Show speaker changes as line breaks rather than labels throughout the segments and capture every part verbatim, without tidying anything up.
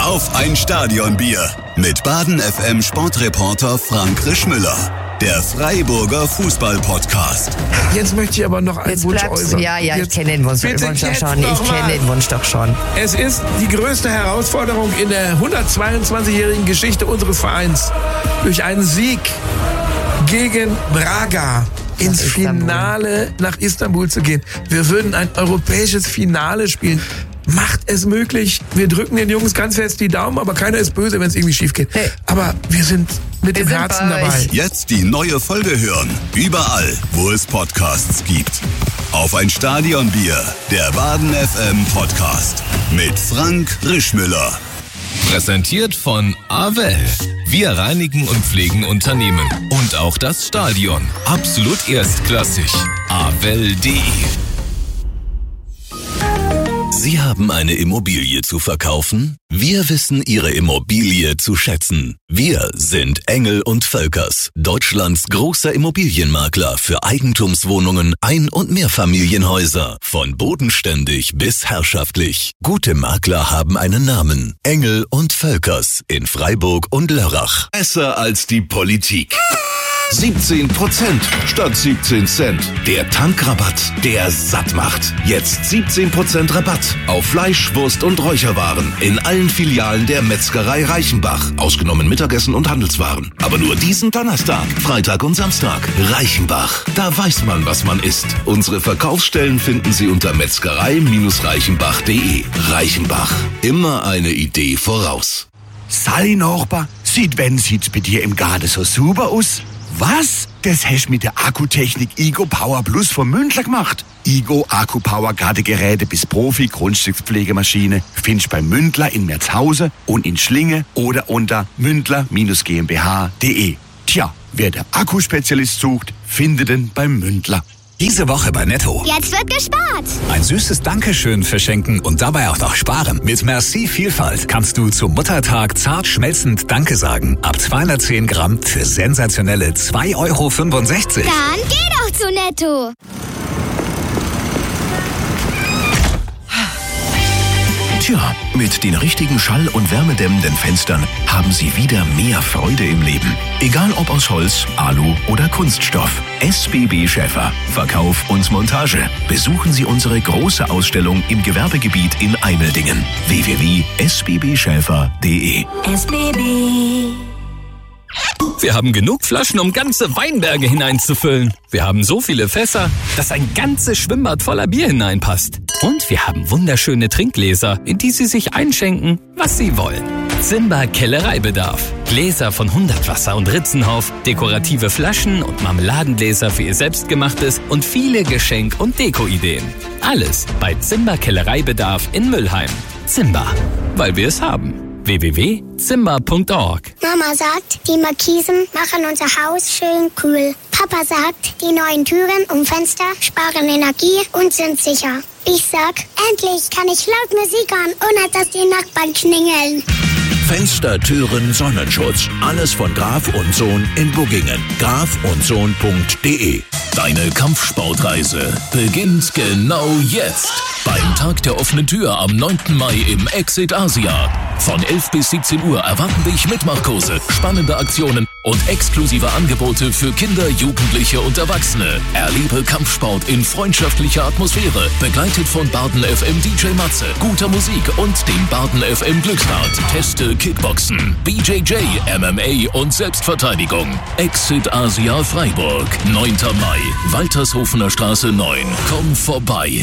Auf ein Stadionbier mit Baden F M Sportreporter Frank Rischmüller. Der Freiburger Fußball-Podcast.
Jetzt möchte ich aber noch einen
Jetzt
Wunsch
bleibst,
äußern.
Ja, ja,
jetzt,
ich kenne den Wunsch,
bitte
Wunsch doch
jetzt
schon.
noch
Ich
mal.
kenne den Wunsch doch schon.
Es ist die größte Herausforderung in der hundertzweiundzwanzigjährigen Geschichte unseres Vereins, durch einen Sieg gegen Braga ins
Istanbul.
Finale nach Istanbul zu gehen. Wir würden ein europäisches Finale spielen. Macht es möglich. Wir drücken den Jungs ganz fest die Daumen, aber keiner ist böse, wenn es irgendwie schief geht.
Hey.
Aber wir sind mit
Wir
dem
sind
Herzen
bei
dabei.
euch.
Jetzt die neue Folge hören. Überall, wo es Podcasts gibt. Auf ein Stadionbier. Der Baden F M Podcast. Mit Frank Rischmüller.
Präsentiert von Avel. Wir reinigen und pflegen Unternehmen. Und auch das Stadion. Absolut erstklassig. avel punkt de.
Sie haben eine Immobilie zu verkaufen? Wir wissen Ihre Immobilie zu schätzen. Wir sind Engel und Völkers, Deutschlands großer Immobilienmakler für Eigentumswohnungen, Ein- und Mehrfamilienhäuser. Von bodenständig bis herrschaftlich. Gute Makler haben einen Namen. Engel und Völkers in Freiburg und Lörrach. Besser als die Politik. siebzehn Prozent statt siebzehn Cent. Der Tankrabatt, der satt macht. Jetzt siebzehn Prozent Rabatt auf Fleisch, Wurst und Räucherwaren in allen Filialen der Metzgerei Reichenbach. Ausgenommen Mittagessen und Handelswaren. Aber nur diesen Donnerstag, Freitag und Samstag. Reichenbach, da weiß man, was man isst. Unsere Verkaufsstellen finden Sie unter metzgerei reichenbach punkt de. Reichenbach, immer eine Idee voraus.
Sally Nachbar, sieht wenn sieht's bei dir im Garten so super aus? Was? Das hast mit der Akkutechnik Igo Power Plus von Mündler gemacht. Igo Akku Power Gartengeräte bis Profi Grundstückspflegemaschine findest bei Mündler in Merzhausen und in Schlinge oder unter mündler GmbH punkt de. Tja, wer der Akkuspezialist sucht, findet ihn beim Mündler.
Diese Woche bei Netto.
Jetzt wird gespart.
Ein süßes Dankeschön verschenken und dabei auch noch sparen. Mit Merci Vielfalt kannst du zum Muttertag zart schmelzend Danke sagen. Ab zweihundertzehn Gramm für sensationelle zwei Euro fünfundsechzig.
Dann geh doch zu Netto.
Tja, mit den richtigen schall- und wärmedämmenden Fenstern haben Sie wieder mehr Freude im Leben. Egal ob aus Holz, Alu oder Kunststoff. S B B Schäfer. Verkauf und Montage. Besuchen Sie unsere große Ausstellung im Gewerbegebiet in Eimeldingen. w w w punkt s b b schäfer punkt de.
S B B.
Wir haben genug Flaschen, um ganze Weinberge hineinzufüllen. Wir haben so viele Fässer, dass ein ganzes Schwimmbad voller Bier hineinpasst. Und wir haben wunderschöne Trinkgläser, in die Sie sich einschenken, was Sie wollen. Zimba Kellereibedarf. Gläser von Hundertwasser und Ritzenhoff, dekorative Flaschen und Marmeladengläser für Ihr Selbstgemachtes und viele Geschenk- und Deko-Ideen. Alles bei Zimba Kellereibedarf in Müllheim. Zimba, weil wir es haben. w w w punkt zimba punkt org.
Mama sagt, die Markisen machen unser Haus schön kühl. Papa sagt, die neuen Türen und Fenster sparen Energie und sind sicher. Ich sag, endlich kann ich laut Musik hören, ohne dass die Nachbarn klingeln.
Fenster, Türen, Sonnenschutz. Alles von Graf und Sohn in Buggingen. graf und sohn punkt de. Deine Kampfsportreise beginnt genau jetzt. Beim Tag der offenen Tür am neunten Mai im Exit Asia. Von elf bis siebzehn Uhr erwarten dich Mitmachkurse, spannende Aktionen und exklusive Angebote für Kinder, Jugendliche und Erwachsene. Erlebe Kampfsport in freundschaftlicher Atmosphäre, begleitet von Baden F M D J Matze, guter Musik und dem Baden F M Glücksrad. Teste Kickboxen, B J J, M M A und Selbstverteidigung. Exit Asia Freiburg, neunter Mai, Waltershofener Straße neun. Komm vorbei.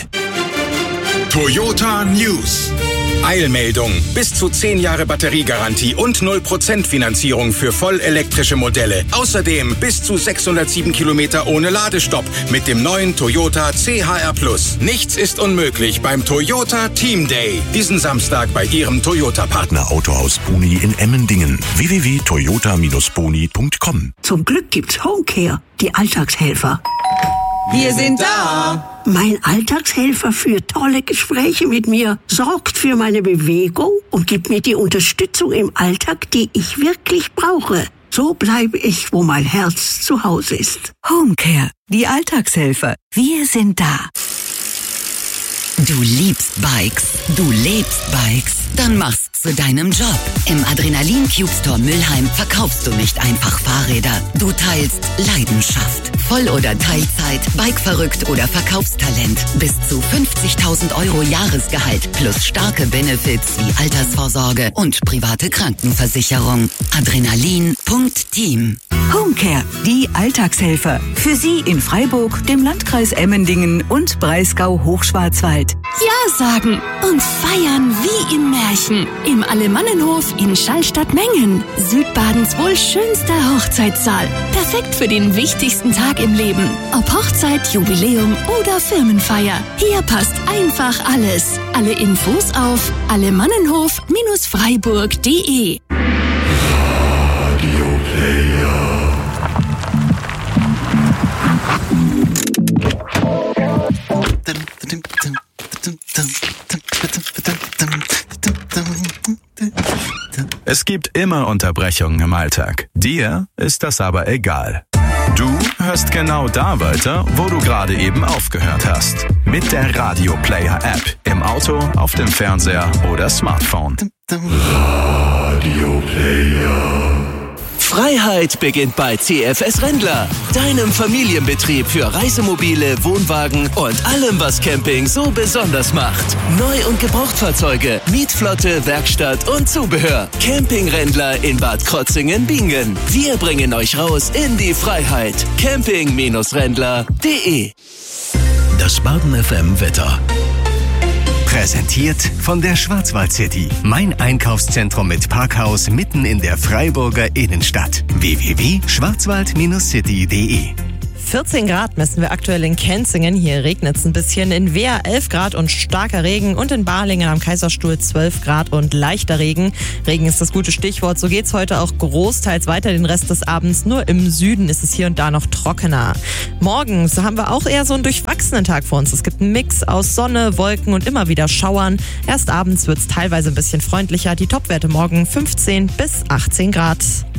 Toyota News. Eilmeldung. Bis zu zehn Jahre Batteriegarantie und null Prozent Finanzierung für vollelektrische Modelle. Außerdem bis zu sechshundertsieben Kilometer ohne Ladestopp mit dem neuen Toyota C H R Plus. Nichts ist unmöglich beim Toyota Team Day. Diesen Samstag bei Ihrem Toyota-Partner.
Autohaus Boni in Emmendingen. w w w punkt toyota boni punkt com.
Zum Glück gibt's Homecare, die Alltagshelfer.
Wir sind da.
Mein Alltagshelfer führt tolle Gespräche mit mir, sorgt für meine Bewegung und gibt mir die Unterstützung im Alltag, die ich wirklich brauche. So bleibe ich, wo mein Herz zu Hause ist.
Homecare, die Alltagshelfer. Wir sind da. Du liebst Bikes, du lebst Bikes. Dann mach's zu deinem Job. Im Adrenalin Cube Store Mülheim verkaufst du nicht einfach Fahrräder. Du teilst Leidenschaft. Voll- oder Teilzeit, Bikeverrückt oder Verkaufstalent. Bis zu fünfzigtausend Euro Jahresgehalt plus starke Benefits wie Altersvorsorge und private Krankenversicherung. Adrenalin Punkt Team.
Homecare, die Alltagshelfer. Für Sie in Freiburg, dem Landkreis Emmendingen und Breisgau-Hochschwarzwald.
Ja sagen und feiern wie im Märchen. Im Alemannenhof in Schallstatt-Mengen. Südbadens wohl schönster Hochzeitssaal. Perfekt für den wichtigsten Tag im Leben. Ob Hochzeit, Jubiläum oder Firmenfeier. Hier passt einfach alles. Alle Infos auf alemannenhof Freiburg punkt de.
Radio Player.
Es gibt immer Unterbrechungen im Alltag. Dir ist das aber egal. Du hörst genau da weiter, wo du gerade eben aufgehört hast. Mit der Radio Player App. Im Auto, auf dem Fernseher oder Smartphone. Radio Player.
Freiheit beginnt bei C F S Rendler, deinem Familienbetrieb für Reisemobile, Wohnwagen und allem, was Camping so besonders macht. Neu- und Gebrauchtfahrzeuge, Mietflotte, Werkstatt und Zubehör. Camping Rendler in Bad Krotzingen-Bingen. Wir bringen euch raus in die Freiheit. camping Rendler punkt de.
Das Baden F M Wetter. Präsentiert von der Schwarzwald City. Mein Einkaufszentrum mit Parkhaus mitten in der Freiburger Innenstadt. w w w punkt schwarzwald City punkt de.
vierzehn Grad messen wir aktuell in Kenzingen. Hier regnet es ein bisschen. In Wehr elf Grad und starker Regen. Und in Balingen am Kaiserstuhl zwölf Grad und leichter Regen. Regen ist das gute Stichwort. So geht's heute auch großteils weiter den Rest des Abends. Nur im Süden ist es hier und da noch trockener. Morgens haben wir auch eher so einen durchwachsenen Tag vor uns. Es gibt einen Mix aus Sonne, Wolken und immer wieder Schauern. Erst abends wird's teilweise ein bisschen freundlicher. Die Topwerte morgen fünfzehn bis achtzehn Grad.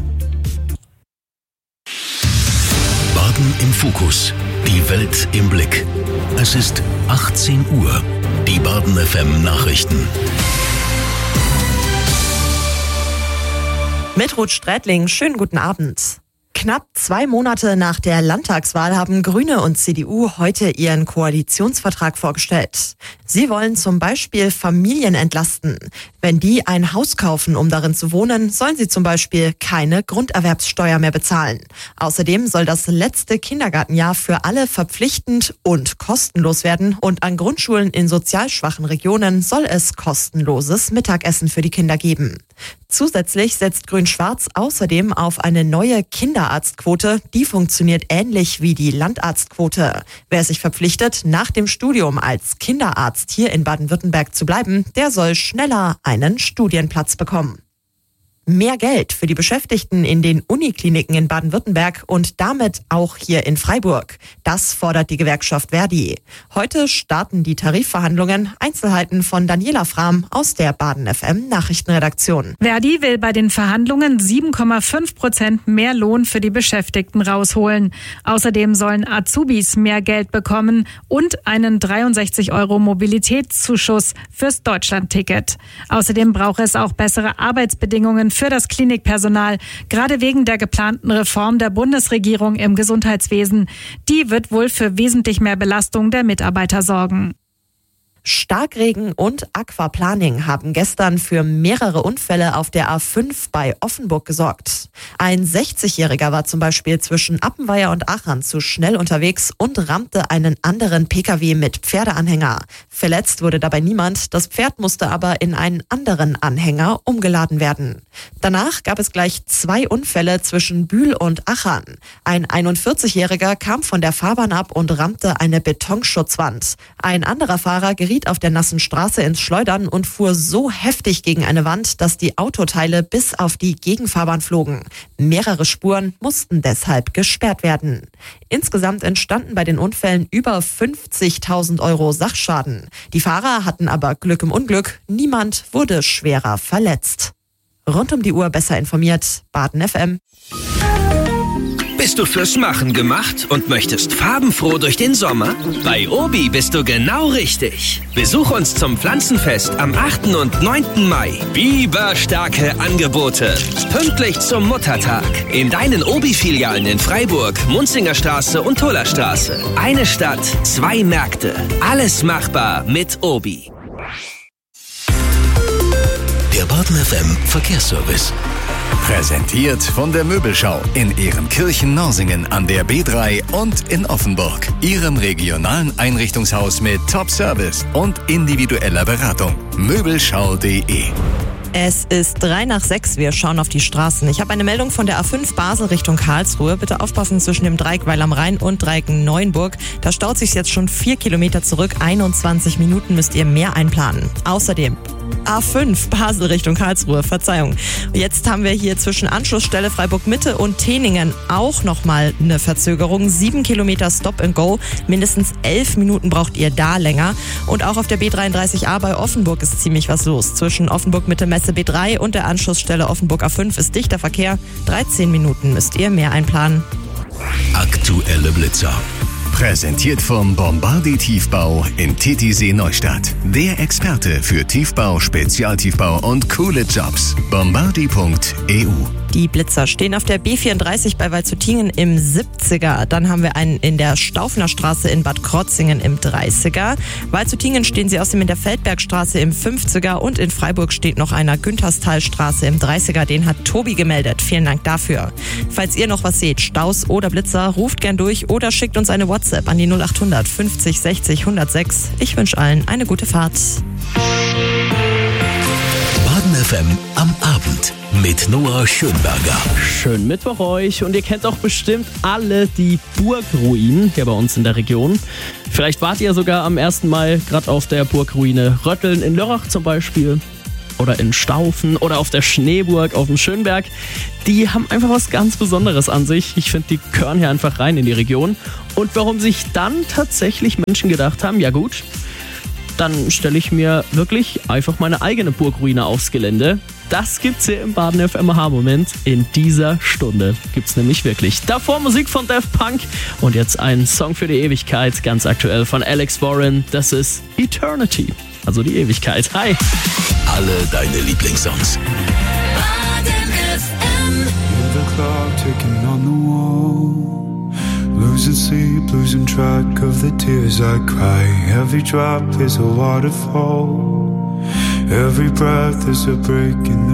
Baden im Fokus. Die Welt im Blick. Es ist achtzehn Uhr. Die Baden F M Nachrichten.
Mit Ruth Strätling, schönen guten Abend. Knapp zwei Monate nach der Landtagswahl haben Grüne und C D U heute ihren Koalitionsvertrag vorgestellt. Sie wollen zum Beispiel Familien entlasten. Wenn die ein Haus kaufen, um darin zu wohnen, sollen sie zum Beispiel keine Grunderwerbssteuer mehr bezahlen. Außerdem soll das letzte Kindergartenjahr für alle verpflichtend und kostenlos werden. Und an Grundschulen in sozial schwachen Regionen soll es kostenloses Mittagessen für die Kinder geben. Zusätzlich setzt Grün-Schwarz außerdem auf eine neue Kinderarztquote. Die funktioniert ähnlich wie die Landarztquote. Wer sich verpflichtet, nach dem Studium als Kinderarzt hier in Baden-Württemberg zu bleiben, der soll schneller einen Studienplatz bekommen. Mehr Geld für die Beschäftigten in den Unikliniken in Baden-Württemberg und damit auch hier in Freiburg. Das fordert die Gewerkschaft Verdi. Heute starten die Tarifverhandlungen. Einzelheiten von Daniela Frahm aus der Baden F M Nachrichtenredaktion.
Verdi will bei den Verhandlungen sieben Komma fünf Prozent mehr Lohn für die Beschäftigten rausholen. Außerdem sollen Azubis mehr Geld bekommen und einen dreiundsechzig Euro Mobilitätszuschuss fürs Deutschlandticket. Außerdem braucht es auch bessere Arbeitsbedingungen für das Klinikpersonal, gerade wegen der geplanten Reform der Bundesregierung im Gesundheitswesen. Die wird wohl für wesentlich mehr Belastung der Mitarbeiter sorgen.
Starkregen und Aquaplaning haben gestern für mehrere Unfälle auf der A fünf bei Offenburg gesorgt. Ein sechzigjähriger war zum Beispiel zwischen Appenweier und Aachen zu schnell unterwegs und rammte einen anderen Pkw mit Pferdeanhänger. Verletzt wurde dabei niemand, das Pferd musste aber in einen anderen Anhänger umgeladen werden. Danach gab es gleich zwei Unfälle zwischen Bühl und Achern. Ein einundvierzigjähriger kam von der Fahrbahn ab und rammte eine Betonschutzwand. Ein anderer Fahrer geriet auf der nassen Straße ins Schleudern und fuhr so heftig gegen eine Wand, dass die Autoteile bis auf die Gegenfahrbahn flogen. Mehrere Spuren mussten deshalb gesperrt werden. Insgesamt entstanden bei den Unfällen über fünfzigtausend Euro Sachschaden. Die Fahrer hatten aber Glück im Unglück. Niemand wurde schwerer verletzt. Rund um die Uhr besser informiert, Baden F M.
Bist du fürs Machen gemacht und möchtest farbenfroh durch den Sommer? Bei Obi bist du genau richtig. Besuch uns zum Pflanzenfest am achten und neunten Mai. Biberstarke Angebote. Pünktlich zum Muttertag. In deinen Obi-Filialen in Freiburg, Munzingerstraße und Tullerstraße. Eine Stadt, zwei Märkte. Alles machbar mit Obi.
Der Baden F M Verkehrsservice. Präsentiert von der Möbelschau in Ehrenkirchen-Norsingen an der B drei und in Offenburg. Ihrem regionalen Einrichtungshaus mit Top-Service und individueller Beratung. Möbelschau punkt de.
Es ist drei nach sechs, wir schauen auf die Straßen. Ich habe eine Meldung von der A fünf Basel Richtung Karlsruhe. Bitte aufpassen zwischen dem Dreieck Weil am Rhein und Dreieck Neuenburg. Da staut sich jetzt schon vier Kilometer zurück. einundzwanzig Minuten müsst ihr mehr einplanen. Außerdem A fünf Basel Richtung Karlsruhe, Verzeihung. Jetzt haben wir hier zwischen Anschlussstelle Freiburg-Mitte und Teningen auch nochmal eine Verzögerung. Sieben Kilometer Stop and Go. Mindestens elf Minuten braucht ihr da länger. Und auch auf der B dreiunddreißig A bei Offenburg ist ziemlich was los. Zwischen Offenburg-Mitte Messe B drei und der Anschlussstelle Offenburg A fünf ist dichter Verkehr. dreizehn Minuten müsst ihr mehr einplanen.
Aktuelle Blitzer. Präsentiert vom Bombardier Tiefbau in Titisee Neustadt. Der Experte für Tiefbau, Spezialtiefbau und coole Jobs. bombardier punkt e u.
Die Blitzer stehen auf der B vierunddreißig bei Waldshutingen im siebziger. Dann haben wir einen in der Staufener Straße in Bad Krotzingen im dreißiger. Waldshutingen stehen sie außerdem in der Feldbergstraße im fünfziger. Und in Freiburg steht noch einer Günterstalstraße im dreißiger. Den hat Tobi gemeldet. Vielen Dank dafür. Falls ihr noch was seht, Staus oder Blitzer, ruft gern durch oder schickt uns eine WhatsApp an die null achthundert fünfzig sechzig hundertsechs. Ich wünsche allen eine gute Fahrt.
Baden F M am Abend mit Noah Schönberger.
Schönen Mittwoch euch und ihr kennt doch bestimmt alle die Burgruinen hier bei uns in der Region. Vielleicht wart ihr sogar am ersten Mai gerade auf der Burgruine Rötteln in Lörrach zum Beispiel oder in Staufen oder auf der Schneeburg auf dem Schönberg. Die haben einfach was ganz Besonderes an sich. Ich finde, die gehören hier einfach rein in die Region. Und warum sich dann tatsächlich Menschen gedacht haben, ja gut, dann stelle ich mir wirklich einfach meine eigene Burgruine aufs Gelände. Das gibt's hier im Baden F M Aha-Moment. In dieser Stunde gibt's nämlich wirklich. Davor Musik von Daft Punk und jetzt ein Song für die Ewigkeit, ganz aktuell von Alex Warren. Das ist Eternity, also die Ewigkeit. Hi!
Alle deine Lieblingssongs.
Baden F M. Hear the clock ticking on the wall. Losing sleep, losing track of the tears I cry. Every drop is a waterfall. Every breath is a break in the